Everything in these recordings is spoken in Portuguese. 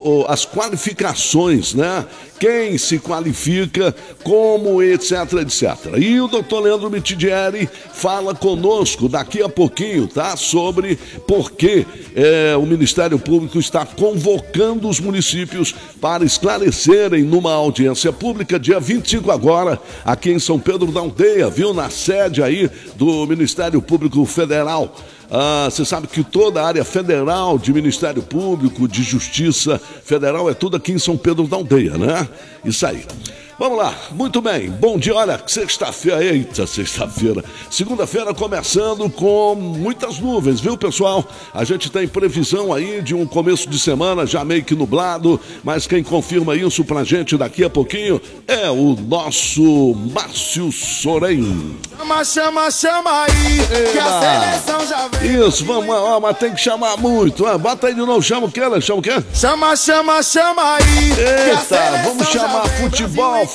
as qualificações, né? Quem se qualifica, como, etc, etc. E o doutor Leandro Mitidieri fala conosco daqui a pouquinho, tá? Sobre por que o Ministério Público está convocando os municípios para esclarecerem numa audiência pública, dia 25 agora, aqui em São Pedro da Aldeia, viu? Na sede aí do Ministério Público Federal. Você sabe que toda a área federal de Ministério Público, de Justiça Federal, é tudo aqui em São Pedro da Aldeia, né? Isso aí. Vamos lá, muito bem, bom dia, olha, sexta-feira, eita, sexta-feira, segunda-feira começando com muitas nuvens, viu, pessoal? A gente tem previsão aí de um começo de semana já meio que nublado, mas quem confirma isso pra gente daqui a pouquinho é o nosso Márcio Sorém. Chama aí, que a seleção já veio. Isso, vamos lá, mas tem que chamar muito, bota aí de novo, chama o quê, né? Chama o quê? Chama aí. Eita, vamos chamar futebol.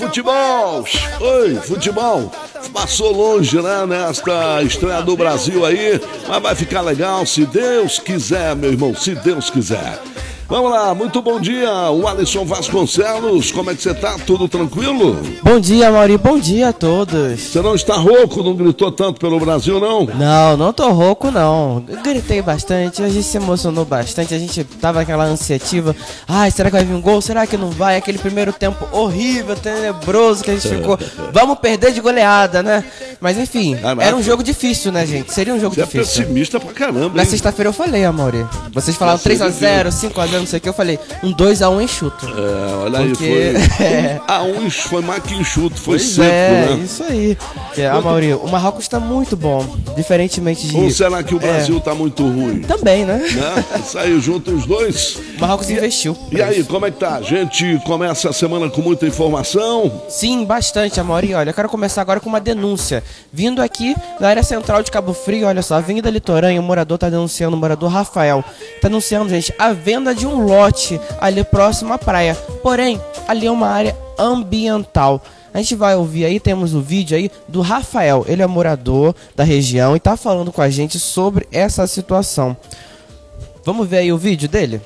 Oi, futebol. Passou longe, né, nesta estreia do Brasil aí, mas vai ficar legal, se Deus quiser, meu irmão, se Deus quiser. Vamos lá, muito bom dia, o Alisson Vasconcelos, como é que você tá? Tudo tranquilo? Bom dia, Mauri, bom dia a todos. Você não está rouco, não gritou tanto pelo Brasil, não? Não tô rouco, não. Eu gritei bastante, a gente se emocionou bastante, a gente tava naquela ansiativa. Ai, será que vai vir um gol? Será que não vai? Aquele primeiro tempo horrível, tenebroso que a gente ficou. Vamos perder de goleada, né? Mas enfim, era um jogo difícil, né, gente? Seria um jogo difícil. Você é pessimista pra caramba, hein? Na sexta-feira eu falei, Mauri. Vocês falaram 3x0, 5x0, não sei o que, eu falei, um 2x1 enxuto. Olha aí, foi 1x1, foi mais que enxuto, foi seco, né? Isso aí. Mauri, o Marrocos tá muito bom, diferentemente de... Ou será que o Brasil tá muito ruim? Também, né? Saiu junto os dois. O Marrocos investiu. E aí, como é que tá? A gente começa a semana com muita informação? Sim, bastante, Mauri. Olha, eu quero começar agora com uma denúncia. Vindo aqui da área central de Cabo Frio, olha só, Avenida Litorânea, o morador tá denunciando, o morador Rafael, tá denunciando, gente, a venda de um lote ali próximo à praia. Porém, ali é uma área ambiental. A gente vai ouvir aí, temos o vídeo aí do Rafael. Ele é morador da região e tá falando com a gente sobre essa situação. Vamos ver aí o vídeo dele?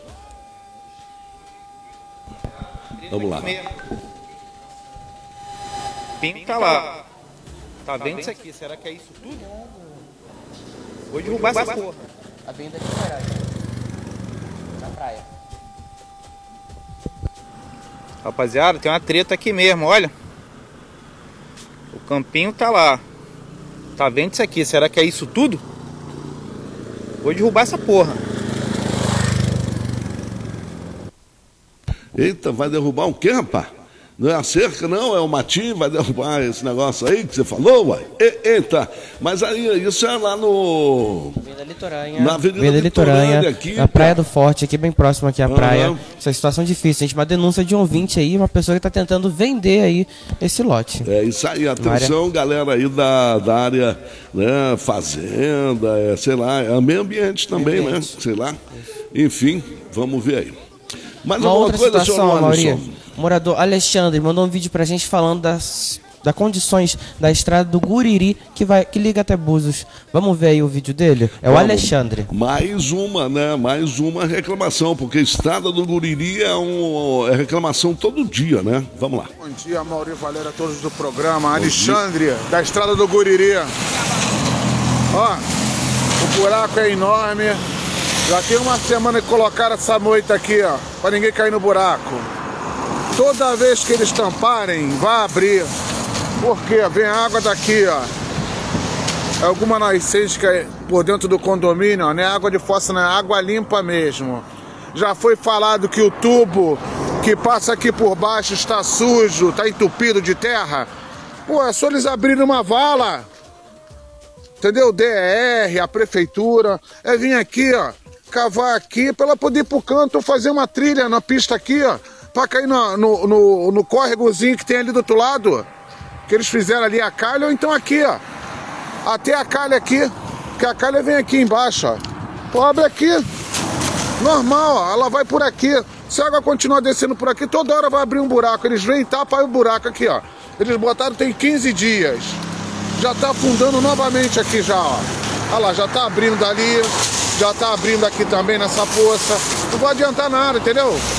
Vamos lá. Pinto tá lá. Tá vendo isso aqui? Será que é isso tudo? Vou derrubar essa porra. A venda aqui na praia. Rapaziada, tem uma treta aqui mesmo, olha. O campinho tá lá. Tá vendo isso aqui? Será que é isso tudo? Vou derrubar essa porra. Eita, vai derrubar o quê, rapaz? Não é a cerca, não, é o matinho, vai derrubar esse negócio aí que você falou, uai. Eita, mas aí, isso é lá no... Avenida Litorânea. Na Avenida Litorânea, aqui, na Praia do Forte, aqui bem próximo aqui à praia. Essa situação difícil, gente, uma denúncia de um ouvinte aí, uma pessoa que está tentando vender aí esse lote. É isso aí, atenção, galera aí da área, né, fazenda, sei lá, é meio ambiente também, né, sei lá. Enfim, vamos ver aí. Mais uma outra coisa, situação, Mauri. O morador Alexandre mandou um vídeo pra gente falando das condições da estrada do Guriri que liga até Búzios. Vamos ver aí o vídeo dele? É o Alexandre. Mais uma, né? Mais uma reclamação, porque a estrada do Guriri é reclamação todo dia, né? Vamos lá. Bom dia, Mauri Valéria, a todos do programa. Alexandre, da estrada do Guriri. Ó, o buraco é enorme. Já tem uma semana que colocaram essa moita aqui, ó, pra ninguém cair no buraco. Toda vez que eles tamparem, vai abrir. Porque vem água daqui, ó. É alguma nascente que é por dentro do condomínio, ó, não é água de fossa, não é água limpa mesmo. Já foi falado que o tubo que passa aqui por baixo está sujo, está entupido de terra. Pô, é só eles abrirem uma vala. Entendeu? O DER, a prefeitura. É vir aqui, ó, cavar aqui para ela poder ir pro canto fazer uma trilha na pista aqui, ó. Pra cair no córregozinho que tem ali do outro lado. Que eles fizeram ali a calha, ou então aqui, ó. Até a calha aqui. Que a calha vem aqui embaixo, ó. Pô, abre aqui. Normal, ó. Ela vai por aqui. Se a água continuar descendo por aqui, toda hora vai abrir um buraco. Eles vêm e tapam o buraco aqui, ó. Eles botaram tem 15 dias. Já tá afundando novamente aqui já, ó. Olha lá, já tá abrindo dali. Já tá abrindo aqui também nessa poça. Não vai adiantar nada, entendeu?